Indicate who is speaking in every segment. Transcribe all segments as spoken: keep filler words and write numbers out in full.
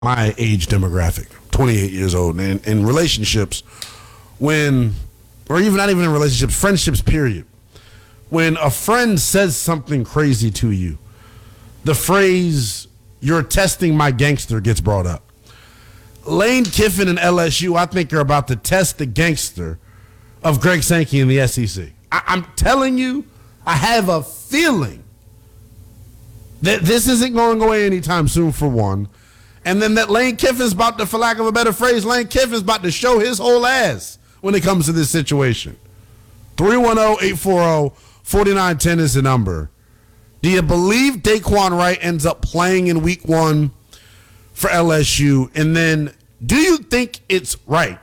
Speaker 1: my age demographic, twenty-eight years old, and in relationships, when, or even not even in relationships, friendships, period. When a friend says something crazy to you, the phrase, "you're testing my gangster," gets brought up. Lane Kiffin and L S U, I think, are about to test the gangster of Greg Sankey in the S E C. I- I'm telling you, I have a feeling that this isn't going away anytime soon, for one. And then that Lane Kiffin's about to, for lack of a better phrase, Lane Kiffin's about to show his whole ass when it comes to this situation. three one zero, eight four zero, four nine one zero is the number. Do you believe Daquan Wright ends up playing in week one for L S U? And then do you think it's right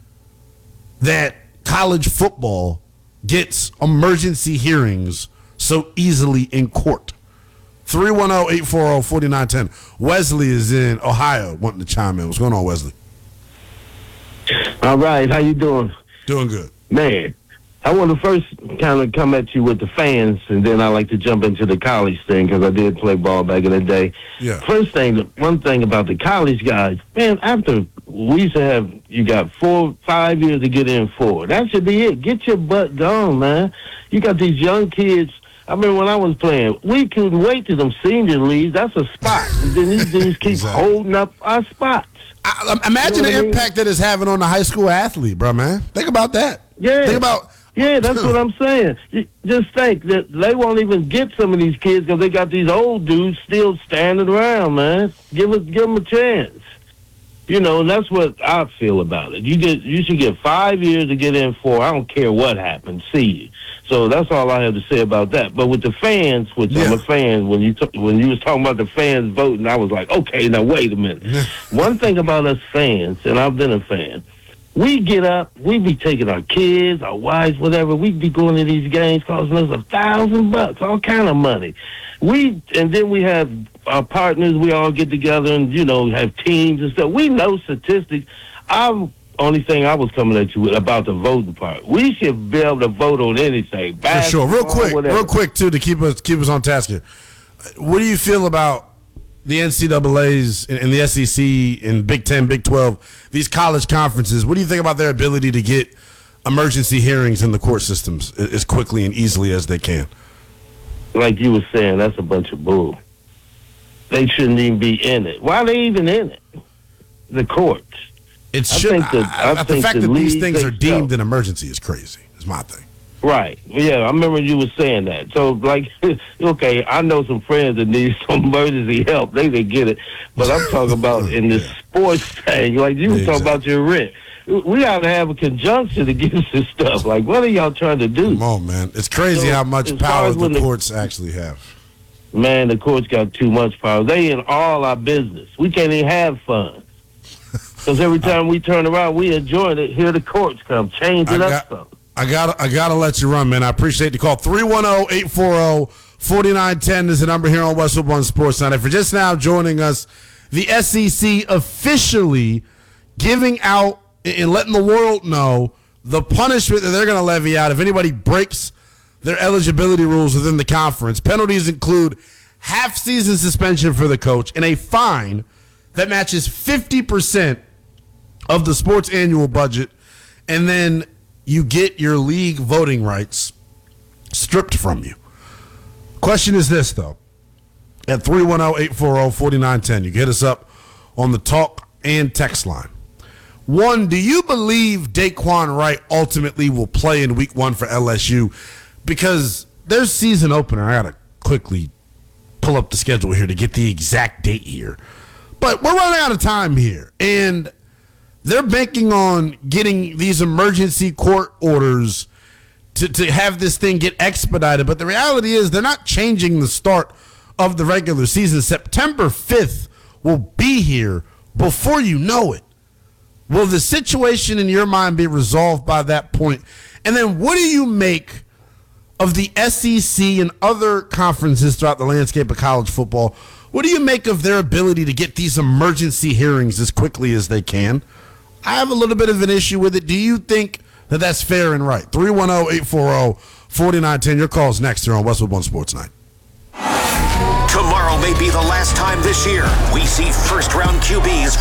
Speaker 1: that college football gets emergency hearings so easily in court? three one zero, eight four zero, four nine one zero. Wesley is in Ohio wanting to chime in. What's going on, Wesley?
Speaker 2: All right. How you doing?
Speaker 1: Doing good.
Speaker 2: Man, I want to first kind of come at you with the fans, and then I like to jump into the college thing because I did play ball back in the day.
Speaker 1: Yeah.
Speaker 2: First thing, one thing about the college guys, man, after we used to have, you got four, five years to get in for. That should be it. Get your butt gone, man. You got these young kids. I remember when I was playing, we couldn't wait till them senior leagues. That's a spot. And then these dudes keep
Speaker 1: Exactly.
Speaker 2: holding up our spots.
Speaker 1: I, I, imagine
Speaker 2: You know
Speaker 1: the
Speaker 2: what I mean?
Speaker 1: impact that it's having on the high school athlete, bro, man. Think about that.
Speaker 2: Yeah.
Speaker 1: Think about.
Speaker 2: Yeah, that's what I'm saying. You just think that they won't even get some of these kids because they got these old dudes still standing around, man. Give it, give them a chance. You know, and that's what I feel about it. You get, you should get five years to get in for. I don't care what happens. See you. So that's all I have to say about that. But with the fans, which
Speaker 1: Yeah.
Speaker 2: I'm a fan, when you t- when you was talking about the fans voting, I was like, okay, now wait a minute. One thing about us fans, and I've been a fan, we get up, we be taking our kids, our wives, whatever. We be going to these games, costing us a thousand bucks, all kind of money. We and then we have our partners. We all get together and you know have teams and stuff. We know statistics. I'm only thing I was coming at you with about the voting part. We should be able to vote on anything.
Speaker 1: For sure. Real quick,
Speaker 2: whatever.
Speaker 1: real quick too, to keep us keep us on task here. What do you feel about the N C double A's and, and the S E C and Big Ten, Big twelve, these college conferences? What do you think about their ability to get emergency hearings in the court systems as quickly and easily as they can?
Speaker 2: Like you were saying, that's a bunch of bull. They shouldn't even be in it. Why are they even in it? The courts.
Speaker 1: It
Speaker 2: I
Speaker 1: should.
Speaker 2: think the-
Speaker 1: I,
Speaker 2: I
Speaker 1: I, the
Speaker 2: think
Speaker 1: fact
Speaker 2: the
Speaker 1: that these
Speaker 2: league
Speaker 1: things are
Speaker 2: thinks
Speaker 1: deemed
Speaker 2: so.
Speaker 1: an emergency is crazy. Is my thing.
Speaker 2: Right. Yeah, I remember you were saying that. So, like, okay, I know some friends that need some emergency help. They didn't get it. But I'm talking about in the
Speaker 1: Yeah.
Speaker 2: sports thing. Like, you were
Speaker 1: Exactly.
Speaker 2: talking about your rent. We got to have a conjunction to get this stuff. Like, what are y'all trying to do?
Speaker 1: Come on, man. It's crazy
Speaker 2: So,
Speaker 1: how much
Speaker 2: as far
Speaker 1: power
Speaker 2: as when
Speaker 1: the
Speaker 2: the-
Speaker 1: courts actually have.
Speaker 2: Man, the courts got too much power. They in all our business. We can't even have fun. Because every time we turn around, we enjoy it. Here the courts come. Change it
Speaker 1: I
Speaker 2: up
Speaker 1: got-
Speaker 2: some.
Speaker 1: I got I gotta let you run, man. I appreciate the call. three one zero, eight four zero, four nine one zero is the number here on West One Sports Night. If you're just now joining us, the S E C officially giving out and letting the world know the punishment that they're going to levy out if anybody breaks their eligibility rules within the conference. Penalties include half-season suspension for the coach and a fine that matches fifty percent of the sports annual budget, and then you get your league voting rights stripped from you. Question is this, though. At three one zero, eight four zero, four nine one zero, you get us up on the talk and text line. One, do you believe Daquan Wright ultimately will play in week one for L S U? Because there's season opener. I got to quickly pull up the schedule here to get the exact date here. But we're running out of time here. And they're banking on getting these emergency court orders to, to have this thing get expedited. But the reality is they're not changing the start of the regular season. September fifth will be here before you know it. Will the situation in your mind be resolved by that point? And then what do you make of the S E C and other conferences throughout the landscape of college football? What do you make of their ability to get these emergency hearings as quickly as they can? I have a little bit of an issue with it. Do you think that that's fair and right? three one zero, eight four zero, four nine one zero. Your call's next here on Westwood One Sports Night.
Speaker 3: Tomorrow may be the last time this year we see first-round Q Bs